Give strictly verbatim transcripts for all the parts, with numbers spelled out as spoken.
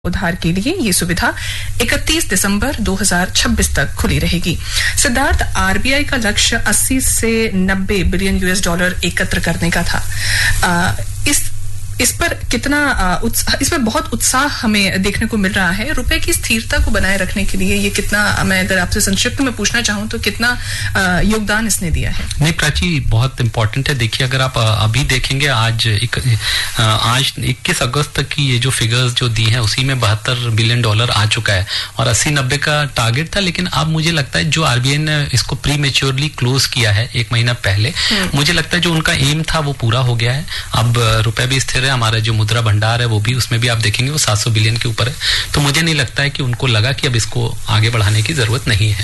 उधार के लिए ये सुविधा इकतीस दिसंबर दो हज़ार छब्बीस तक खुली रहेगी। सिद्धार्थ, आरबीआई का लक्ष्य अस्सी से नब्बे बिलियन यूएस डॉलर एकत्र करने का था। आ, इस इस पर कितना इस पर बहुत उत्साह हमें देखने को मिल रहा है। रुपए की स्थिरता को बनाए रखने के लिए ये कितना, मैं अगर आपसे संक्षिप्त में पूछना चाहूं तो कितना योगदान इसने दिया है? नहीं प्राची, बहुत इंपॉर्टेंट है। देखिए, अगर आप अभी देखेंगे आज एक, आज इक्कीस अगस्त तक की ये जो फिगर्स जो दी हैं उसी में बहत्तर बिलियन डॉलर आ चुका है और अस्सी नब्बे का टारगेट था। लेकिन अब मुझे लगता है जो आरबीआई ने इसको प्री मेच्योरली क्लोज किया है एक महीना पहले, मुझे लगता है जो उनका एम था वो पूरा हो गया है। अब रुपए भी स्थिर है, हमारा जो मुद्रा भंडार है वो भी, उसमें भी आप देखेंगे वो सात सौ बिलियन के ऊपर है। तो मुझे नहीं लगता है कि उनको लगा कि अब इसको आगे बढ़ाने की जरूरत नहीं है।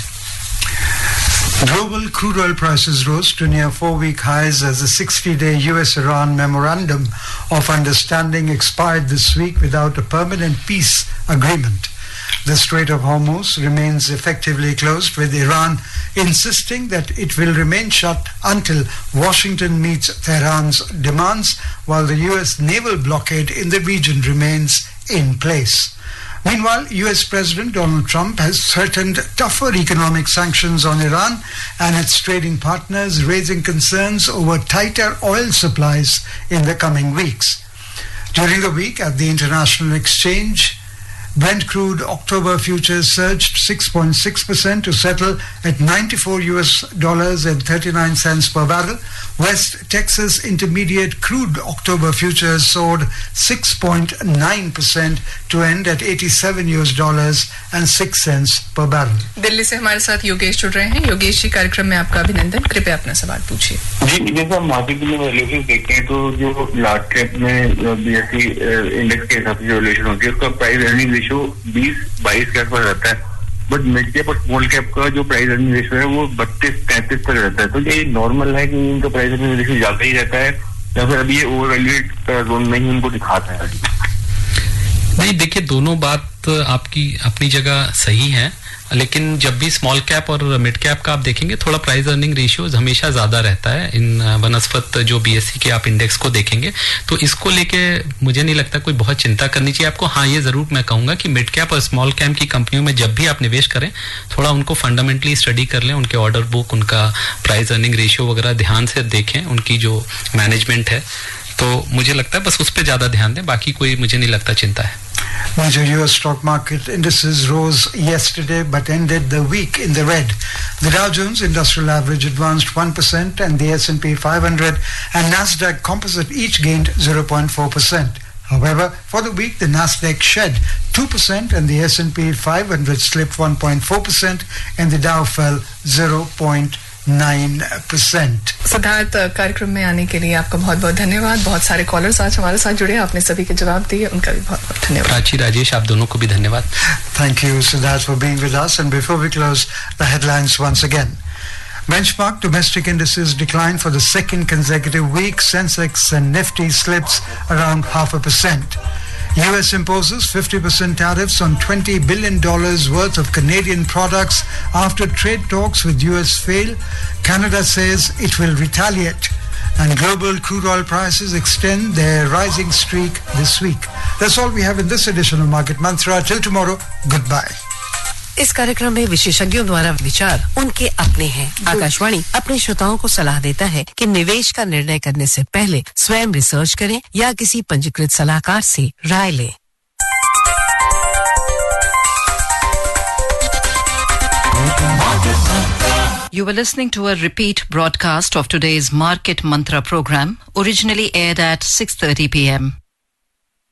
Global crude oil prices rose to near four-week highs as the sixty-day U S Iran memorandum of understanding expired this week without a permanent peace agreement. The Strait of Hormuz remains effectively closed, with Iran insisting that it will remain shut until Washington meets Tehran's demands, while the U S naval blockade in the region remains in place. Meanwhile, U S President Donald Trump has threatened tougher economic sanctions on Iran and its trading partners, raising concerns over tighter oil supplies in the coming weeks. During the week at the International Exchange, Brent crude October futures surged six point six percent to settle at ninety-four U S dollars and thirty-nine cents per barrel. West Texas Intermediate crude October futures soared six point nine percent to end at eighty-seven U S dollars and six cents per barrel. Delhi से हमारे साथ योगेश जुड़ रहे हैं। योगेश जी, कार्यक्रम में आपका अभिनंदन। कृपया अपना सवाल पूछिए। जी, जैसे हम मार्केट में वैल्यूएशन देखते हैं तो जो लार्ज कैप में बीएसई इंडेक्स के हिसाब से जो वैल्यूएशन होती है उसका प्राइस अर्निंग रेशियो बीस बाईस के आसपास रहता है, बट मिड कैप और स्मॉल कैप का जो प्राइस अर्निंग रेशियो है वो बत्तीस तैंतीस तक रहता है। तो ये नॉर्मल है कि इनका प्राइस अर्निंग रेशियो ज्यादा ही रहता है या फिर अभी ये ओवर वैल्यूएट जोन में ही इनको दिखाता है? नहीं, देखिए, दोनों बात आपकी अपनी जगह सही है, लेकिन जब भी स्मॉल कैप और मिड कैप का आप देखेंगे थोड़ा प्राइस अर्निंग रेशियो हमेशा ज्यादा रहता है इन बनस्पत जो बीएससी के आप इंडेक्स को देखेंगे। तो इसको लेके मुझे नहीं लगता कोई बहुत चिंता करनी चाहिए आपको। हाँ, ये जरूर मैं कहूंगा कि मिड कैप और स्मॉल कैप की कंपनियों में जब भी आप निवेश करें थोड़ा उनको फंडामेंटली स्टडी कर लें, उनके ऑर्डर बुक, उनका प्राइस अर्निंग रेशियो वगैरह ध्यान से देखें, उनकी जो मैनेजमेंट है। तो मुझे लगता है बस उस पर ज्यादा ध्यान दें, बाकी कोई मुझे नहीं लगता चिंता है। Major U S stock market indices rose yesterday but ended the week in the red. The Dow Jones Industrial Average advanced one percent and the S and P five hundred and Nasdaq Composite each gained zero point four percent. However, for the week, the Nasdaq shed two percent and the S and P five hundred slipped one point four percent and the Dow fell zero point nine percent. Siddharth, कार्यक्रम में आने के लिए आपका बहुत बहुत धन्यवाद। बहुत सारे कॉलर्स आज हमारे साथ जुड़े, आपने सभी के जवाब दिए, उनका भी बहुत बहुत धन्यवाद। प्राची, राजेश, आप दोनों को भी धन्यवाद। Thank you, Siddharth, for being with us. And before we close, the headlines once again. Benchmark domestic indices declined for the second consecutive week. Sensex and Nifty slips around half a percent. U S imposes fifty percent tariffs on twenty billion dollars worth of Canadian products after trade talks with U S fail. Canada says it will retaliate. And global crude oil prices extend their rising streak this week. That's all we have in this edition of Market Mantra. Till tomorrow, goodbye. इस कार्यक्रम में विशेषज्ञों द्वारा विचार उनके अपने हैं। आकाशवाणी अपने श्रोताओं को सलाह देता है कि निवेश का निर्णय करने से पहले स्वयं रिसर्च करें या किसी पंजीकृत सलाहकार से राय लें। You were listening to a repeat broadcast of today's Market Mantra program, originally aired at six thirty p m